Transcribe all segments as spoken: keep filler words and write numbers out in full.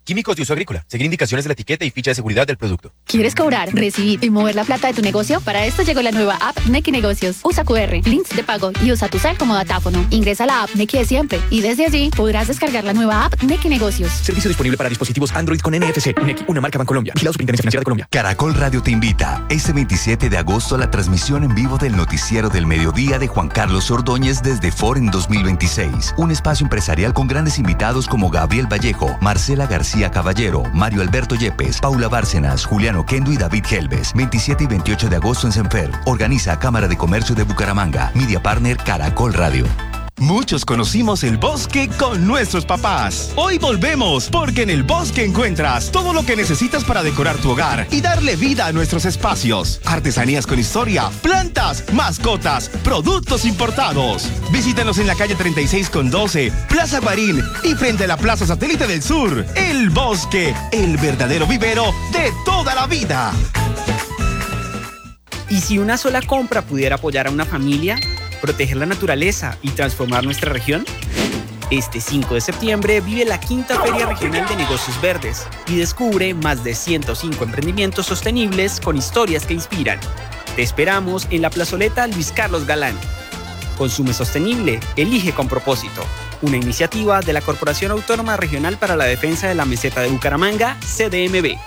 Químicos de uso agrícola. Seguir indicaciones de la etiqueta y ficha de seguridad del producto. ¿Quieres cobrar, recibir y mover la plata de tu negocio? Para esto llegó la nueva app Nequi Negocios. Usa cu erre, links de pago y usa tu cel como datáfono. Ingresa a la app Nequi de siempre y desde allí podrás descargar la nueva app Nequi Negocios. Servicio disponible para dispositivos Android con N F C. Nequi, una marca Bancolombia. Vigilado Superintendencia Financiera de Colombia. Caracol Radio te invita este veintisiete de agosto a la transmisión en vivo del noticiero del mediodía de Juan Carlos Ordóñez desde Foren dos mil veintiséis. Un espacio empresarial con grandes invitados como Gabriel Vallejo, Marcela García Caballero, Mario Alberto Yepes, Paula Bárcenas, Juliano Kendo y David Helves. veintisiete y veintiocho de agosto en Senfer. Organiza Cámara de Comercio de Bucaramanga. Media Partner Caracol Radio. Muchos conocimos el bosque con nuestros papás. Hoy volvemos, porque en el bosque encuentras todo lo que necesitas para decorar tu hogar y darle vida a nuestros espacios. Artesanías con historia, plantas, mascotas, productos importados. Visítanos en la calle treinta y seis con doce, Plaza Guarín y frente a la Plaza Satélite del Sur. El bosque, el verdadero vivero de toda la vida. ¿Y si una sola compra pudiera apoyar a una familia, proteger la naturaleza y transformar nuestra región? Este cinco de septiembre vive la quinta Feria Regional de Negocios Verdes y descubre más de ciento cinco emprendimientos sostenibles con historias que inspiran. Te esperamos en la plazoleta Luis Carlos Galán. Consume sostenible, elige con propósito. Una iniciativa de la Corporación Autónoma Regional para la Defensa de la Meseta de Bucaramanga, C D M B.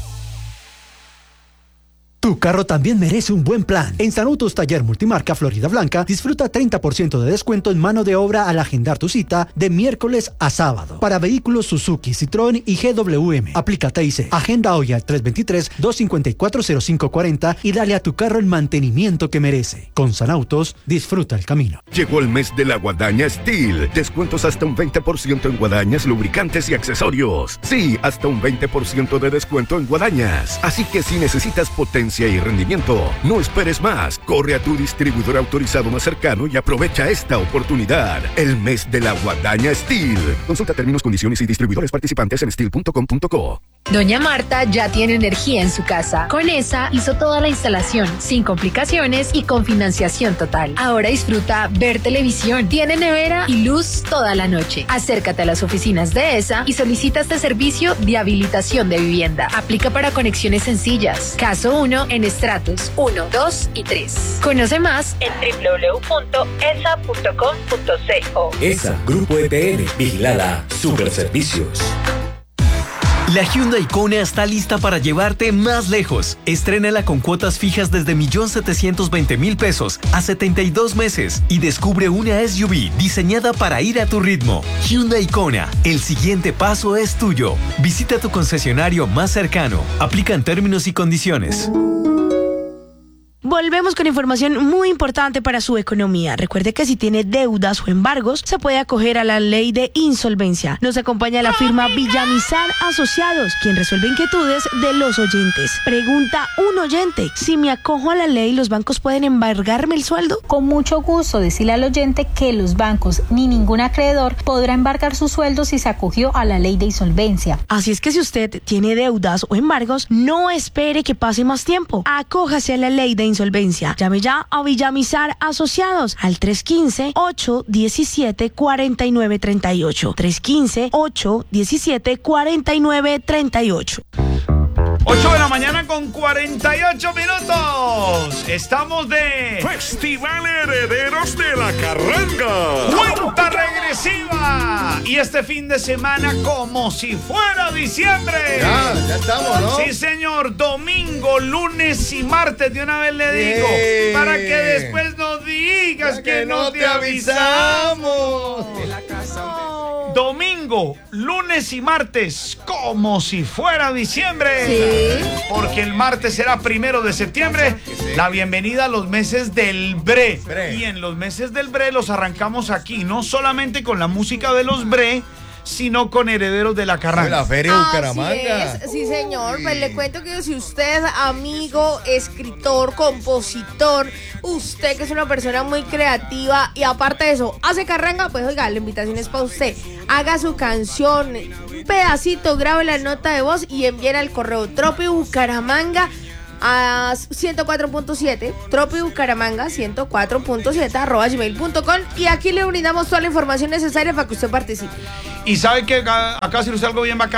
Tu carro también merece un buen plan. En Sanutos Taller Multimarca Florida Blanca, disfruta treinta por ciento de descuento en mano de obra al agendar tu cita de miércoles a sábado. Para vehículos Suzuki, Citroën y G W M. Aplica T I C. Agenda hoy al tres dos tres, dos cinco cuatro, cero cinco cuatro cero y dale a tu carro el mantenimiento que merece. Con Sanautos, disfruta el camino. Llegó el mes de la Guadaña Steel. Descuentos hasta un veinte por ciento en guadañas, lubricantes y accesorios. Sí, hasta un veinte por ciento de descuento en guadañas. Así que si necesitas potencia y rendimiento, no esperes más. Corre a tu distribuidor autorizado más cercano y aprovecha esta oportunidad. El mes de la Guadaña Steel. Consulta términos, condiciones y distribuidores participantes en steel punto com punto co. Doña Marta ya tiene energía en su casa. Con esa hizo toda la instalación, sin complicaciones y con financiación total. Ahora disfruta ver televisión, tiene nevera y luz toda la noche. Acércate a las oficinas de E S A y solicita este servicio de habilitación de vivienda. Aplica para conexiones sencillas. Caso uno en estratos uno, dos y tres. Conoce más en doble u doble u doble u punto e s a punto com punto co. E S A, Grupo E P N, vigilada Super Servicios. La Hyundai Kona está lista para llevarte más lejos. Estrénala con cuotas fijas desde un millón setecientos veinte mil pesos a setenta y dos meses y descubre una S U V diseñada para ir a tu ritmo. Hyundai Kona, el siguiente paso es tuyo. Visita tu concesionario más cercano. Aplican términos y condiciones. Volvemos con información muy importante para su economía. Recuerde que si tiene deudas o embargos, se puede acoger a la ley de insolvencia. Nos acompaña la firma Villamizar Asociados, quien resuelve inquietudes de los oyentes. Pregunta un oyente: si me acojo a la ley, ¿los bancos pueden embargarme el sueldo? Con mucho gusto decirle al oyente que los bancos ni ningún acreedor podrá embargar su sueldo si se acogió a la ley de insolvencia. Así es que si usted tiene deudas o embargos, no espere que pase más tiempo. Acójase a la ley de insolvencia. Llame ya a Villamizar Asociados al tres uno cinco, ocho uno siete, cuatro nueve tres ocho. tres uno cinco, ocho uno siete, cuatro nueve tres ocho. ocho de la mañana con cuarenta y ocho minutos. Estamos de Festival Herederos de la Carranga. Cuenta regresiva. Y este fin de semana como si fuera diciembre. Ya, ya estamos, ¿no? Sí, señor. Domingo, lunes y martes. De una vez le digo. Bien. Para que después no digas que, que no te avisamos. De la casa. No. Domingo, lunes y martes, como si fuera diciembre. Sí. Porque el martes será primero de septiembre. Sí. La bienvenida a los meses del Bre. Bre. Y en los meses del Bre los arrancamos aquí, no solamente con la música de los Bre, sino con Herederos de la Carranga. La Feria de Bucaramanga. Así es, sí, señor. Sí. Pues le cuento que si usted, amigo, escritor, compositor, usted que es una persona muy creativa y aparte de eso, hace carranga, pues oiga, la invitación es para usted. Haga su canción, un pedacito, grabe la nota de voz y envíe al correo tropibucaramanga a ciento cuatro punto siete, tropibucaramanga ciento cuatro punto siete arroba gmail punto com y aquí le brindamos toda la información necesaria para que usted participe. ¿Y sabe que acá, acá se luce algo bien bacano?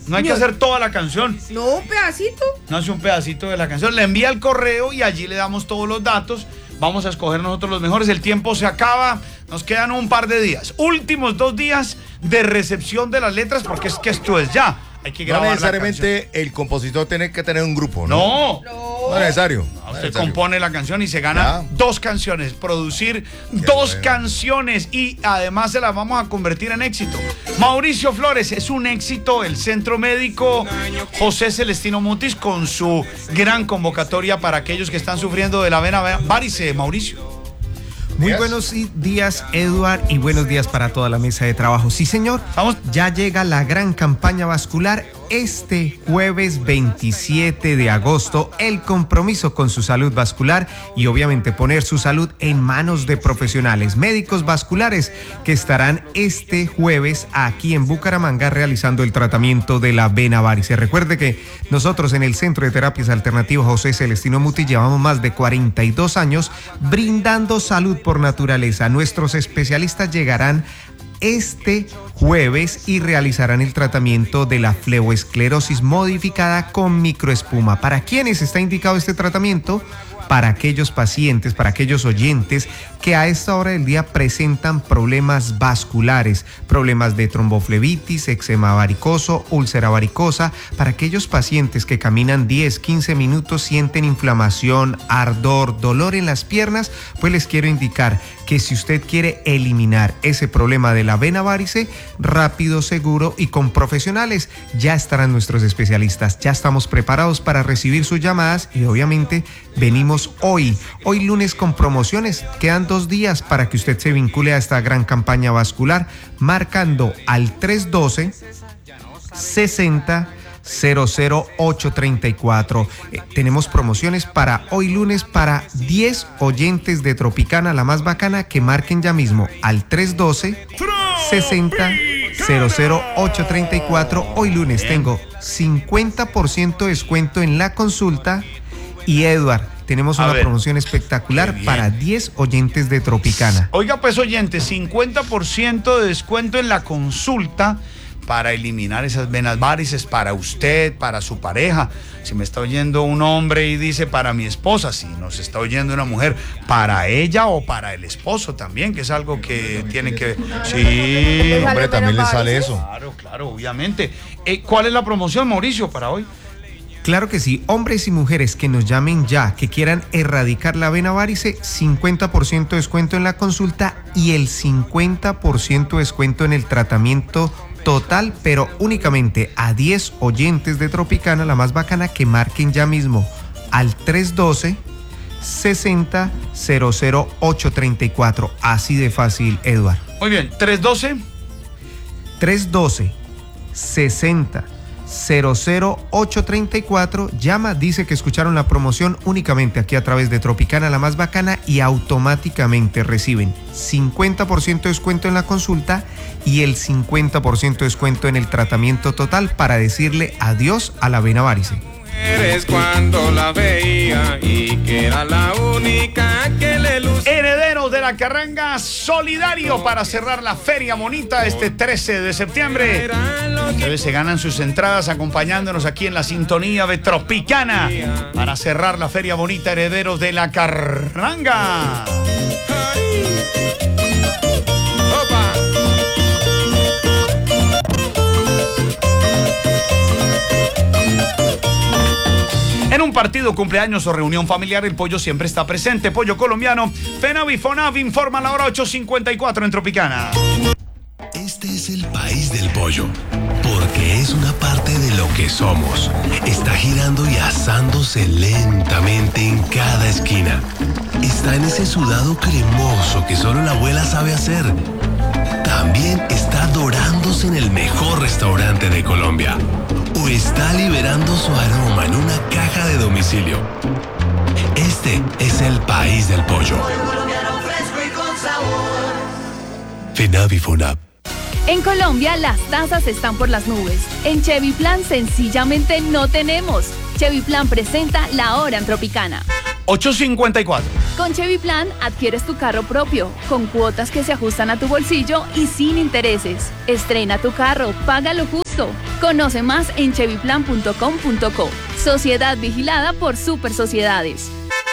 No hay que hacer toda la canción. No, un pedacito. No hace un pedacito de la canción. Le envía el correo y allí le damos todos los datos. Vamos a escoger nosotros los mejores. El tiempo se acaba. Nos quedan un par de días. Últimos dos días de recepción de las letras, porque es que esto es ya. Hay que grabar. No necesariamente el compositor tiene que tener un grupo, ¿no? No. No es necesario. No, usted compone la canción y se gana ya. dos canciones. Producir Qué dos bueno. canciones y además se las vamos a convertir en éxito. Mauricio Flores, es un éxito el Centro Médico José Celestino Mutis con su gran convocatoria para aquellos que están sufriendo de la vena varice. Mauricio. Muy buenos días, Edward, y buenos días para toda la mesa de trabajo. Sí, señor, vamos. Ya llega la gran campaña vascular este jueves veintisiete de agosto. El compromiso con su salud vascular y obviamente poner su salud en manos de profesionales, médicos vasculares, que estarán este jueves aquí en Bucaramanga realizando el tratamiento de la vena varice. Recuerde que nosotros en el Centro de Terapias Alternativas José Celestino Mutis llevamos más de cuarenta y dos años brindando salud por naturaleza. Nuestros especialistas llegarán este jueves y realizarán el tratamiento de la fleboesclerosis modificada con microespuma. ¿Para quiénes está indicado este tratamiento? Para aquellos pacientes, para aquellos oyentes que a esta hora del día presentan problemas vasculares, problemas de tromboflebitis, eczema varicoso, úlcera varicosa, para aquellos pacientes que caminan diez, quince minutos, sienten inflamación, ardor, dolor en las piernas, pues les quiero indicar que si usted quiere eliminar ese problema de la vena varice, rápido, seguro y con profesionales, ya estarán nuestros especialistas. Ya estamos preparados para recibir sus llamadas y obviamente venimos hoy, hoy lunes con promociones. Quedan dos días para que usted se vincule a esta gran campaña vascular, marcando al tres uno dos, sesenta, cero cero ocho treinta y cuatro. Eh, tenemos promociones para hoy lunes para diez oyentes de Tropicana, la más bacana, que marquen ya mismo al tres uno dos, sesenta, cero cero ocho treinta y cuatro. Hoy lunes tengo cincuenta por ciento de descuento en la consulta y Edward, tenemos una promoción espectacular para diez oyentes de Tropicana. Oiga pues oyentes, cincuenta por ciento de descuento en la consulta para eliminar esas venas varices para usted, para su pareja. Si me está oyendo un hombre y dice para mi esposa, si nos está oyendo una mujer, para ella o para el esposo también, que es algo que tiene que... Sí, hombre, también le sale eso. Claro, claro, obviamente. Eh, ¿Cuál es la promoción, Mauricio, para hoy? Claro que sí, hombres y mujeres que nos llamen ya, que quieran erradicar la vena varice, cincuenta por ciento de descuento en la consulta y el cincuenta por ciento de descuento en el tratamiento total, pero únicamente a diez oyentes de Tropicana, la más bacana, que marquen ya mismo al tres uno dos, sesenta, cero cero ocho treinta y cuatro. Así de fácil, Edward. Muy bien, tres uno dos. tres uno dos, sesenta, cero cero ocho treinta y cuatro. Llama, dice que escucharon la promoción únicamente aquí a través de Tropicana, la más bacana, y automáticamente reciben cincuenta por ciento de descuento en la consulta y el cincuenta por ciento de descuento en el tratamiento total para decirle adiós a la vena varice. Eres cuando la veía y que era la única que le lucía. Herederos de la Carranga, solidario para cerrar la Feria Bonita este trece de septiembre. Ustedes se ganan sus entradas acompañándonos aquí en la sintonía de Tropicana para cerrar la Feria Bonita. Herederos de la Carranga. En un partido, cumpleaños o reunión familiar, el pollo siempre está presente. Pollo colombiano. FENAVI FONAV informa a la hora ocho cincuenta y cuatro en Tropicana. Este es el país del pollo, porque es una parte de lo que somos. Está girando y asándose lentamente en cada esquina. Está en ese sudado cremoso que solo la abuela sabe hacer. También está dorándose en el mejor restaurante de Colombia. O está liberando su aroma en una caja de domicilio. Este es el país del pollo. FENAVI FONAV. En Colombia las tasas están por las nubes. En Chevy Plan sencillamente no tenemos. Chevy Plan presenta La Hora en Tropicana. ocho cincuenta y cuatro. Con Chevy Plan adquieres tu carro propio, con cuotas que se ajustan a tu bolsillo y sin intereses. Estrena tu carro, págalo justo agosto. Conoce más en cheviplan punto com punto co. Sociedad vigilada por Super Sociedades.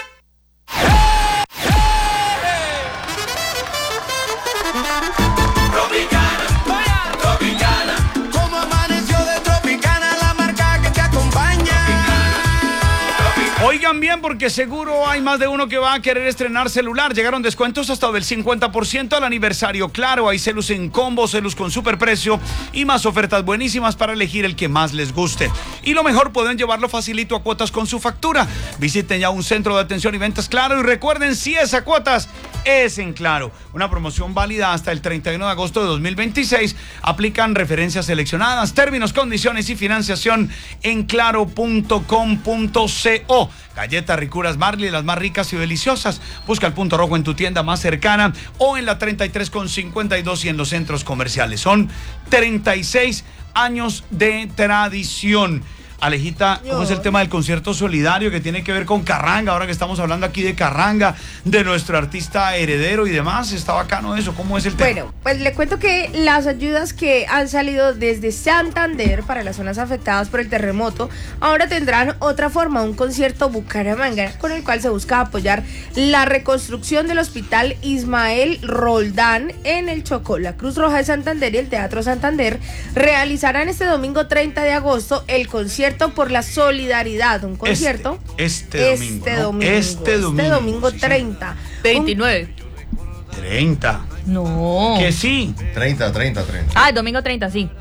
Oigan bien, porque seguro hay más de uno que va a querer estrenar celular. Llegaron descuentos hasta del cincuenta por ciento al aniversario Claro. Hay celus en combo, celus con superprecio y más ofertas buenísimas para elegir el que más les guste. Y lo mejor, pueden llevarlo facilito a cuotas con su factura. Visiten ya un centro de atención y ventas Claro y recuerden, si es a cuotas, es en Claro. Una promoción válida hasta el treinta y uno de agosto de dos mil veintiséis. Aplican referencias seleccionadas, términos, condiciones y financiación en claro punto com punto co. Galletas ricuras Marley, las más ricas y deliciosas. Busca el punto rojo en tu tienda más cercana o en la treinta y tres con cincuenta y dos y en los centros comerciales. Son treinta y seis años de tradición. Alejita, ¿cómo es el tema del concierto solidario que tiene que ver con Carranga? Ahora que estamos hablando aquí de Carranga, de nuestro artista heredero y demás, está bacano eso. ¿Cómo es el tema? Bueno, pues le cuento que las ayudas que han salido desde Santander para las zonas afectadas por el terremoto ahora tendrán otra forma, un concierto Bucaramanga, con el cual se busca apoyar la reconstrucción del Hospital Ismael Roldán en el Chocó. La Cruz Roja de Santander y el Teatro Santander realizarán este domingo treinta de agosto el concierto por la solidaridad, un concierto este, este domingo, este ¿no? domingo, este domingo, este domingo sí, treinta, veintinueve. treinta. No. Que sí. treinta, treinta, treinta. Ah, el domingo treinta, sí.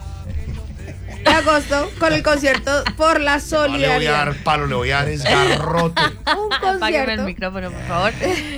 De agosto con el concierto por la solidaridad. No le voy a dar palo, le voy a dar esgarrote. Un concierto. Apágueme el micrófono, por favor.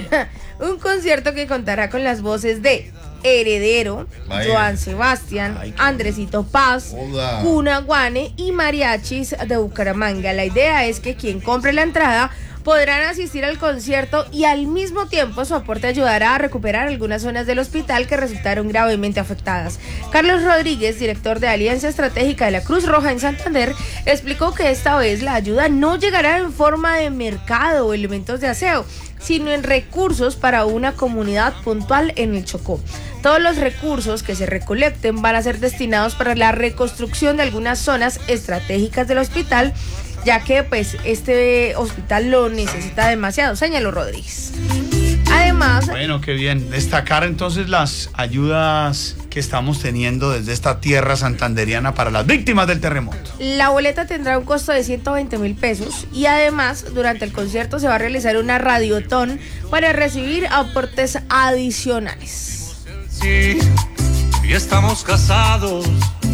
Un concierto que contará con las voces de Heredero, Vaya. Joan Sebastián, Ay, Andresito Paz, Hola. Cuna Guane y mariachis de Bucaramanga. La idea es que quien compre la entrada podrán asistir al concierto y al mismo tiempo su aporte ayudará a recuperar algunas zonas del hospital que resultaron gravemente afectadas. Carlos Rodríguez, director de Alianza Estratégica de la Cruz Roja en Santander, explicó que esta vez la ayuda no llegará en forma de mercado o elementos de aseo, sino en recursos para una comunidad puntual en el Chocó. Todos los recursos que se recolecten van a ser destinados para la reconstrucción de algunas zonas estratégicas del hospital, ya que pues este hospital lo necesita demasiado, señaló Rodríguez. Además, bueno, qué bien. Destacar entonces las ayudas que estamos teniendo desde esta tierra santanderiana para las víctimas del terremoto. La boleta tendrá un costo de ciento veinte mil pesos y además durante el concierto se va a realizar una radiotón para recibir aportes adicionales. Sí, y estamos casados.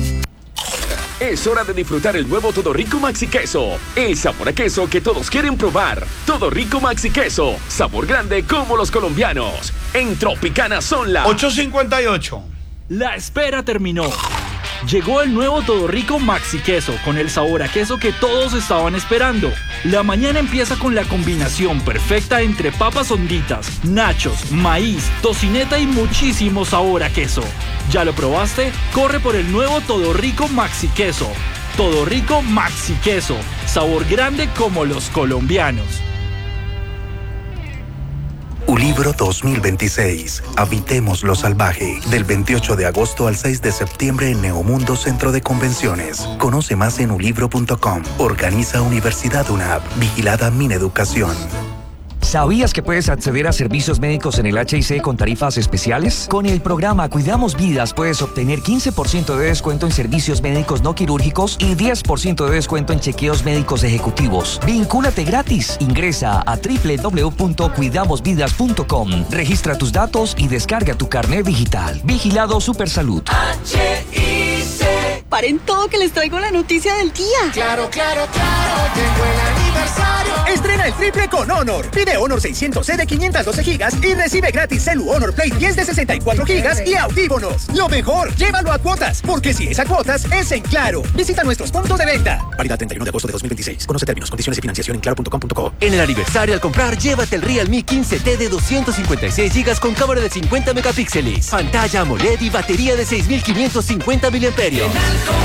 Es hora de disfrutar el nuevo Todo Rico Maxi Queso. El sabor a queso que todos quieren probar. Todo Rico Maxi Queso. Sabor grande como los colombianos. En Tropicana son las ocho cincuenta y ocho. La espera terminó. Llegó el nuevo Todo Rico Maxi Queso con el sabor a queso que todos estaban esperando. La mañana empieza con la combinación perfecta entre papas honditas, nachos, maíz, tocineta y muchísimo sabor a queso. ¿Ya lo probaste? Corre por el nuevo Todo Rico Maxi Queso. Todo Rico Maxi Queso. Sabor grande como los colombianos. Ulibro dos mil veintiséis. Habitemos lo salvaje. Del veintiocho de agosto al seis de septiembre en Neomundo Centro de Convenciones. Conoce más en ulibro punto com. Organiza Universidad UNAP. Vigilada Mineducación. ¿Sabías que puedes acceder a servicios médicos en el H I C con tarifas especiales? Con el programa Cuidamos Vidas puedes obtener quince por ciento de descuento en servicios médicos no quirúrgicos y diez por ciento de descuento en chequeos médicos ejecutivos. ¡Vincúlate gratis! Ingresa a doble u doble u doble u punto cuidamos vidas punto com. Registra tus datos y descarga tu carnet digital. Vigilado Supersalud. H I C. Paren todo que les traigo la noticia del día. Claro, claro, claro. Llegó el aniversario. Estrena el triple con Honor. Pide Honor seiscientos C de quinientos doce gigas y recibe gratis Celu Honor Play diez de sesenta y cuatro gigas y audífonos. Lo mejor, llévalo a cuotas, porque si es a cuotas, es en Claro. Visita nuestros puntos de venta. Válido treinta y uno de agosto de dos mil veintiséis. Conoce términos, condiciones y financiación en claro punto com punto co. En el aniversario al comprar, llévate el Realme quince T de doscientos cincuenta y seis gigas con cámara de cincuenta megapíxeles, pantalla AMOLED y batería de seis mil quinientos cincuenta miliamperios horios.